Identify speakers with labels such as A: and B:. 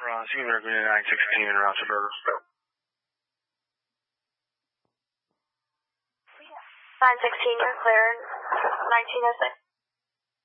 A: Ross, you can 916 in Rossenberger.
B: 916, you're clear. 1906.